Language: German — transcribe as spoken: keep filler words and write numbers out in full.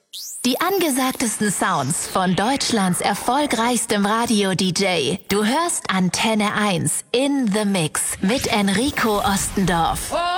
Die angesagtesten Sounds von Deutschlands erfolgreichstem Radio-D J. Du hörst Antenne eins in The Mix mit Enrico Ostendorf.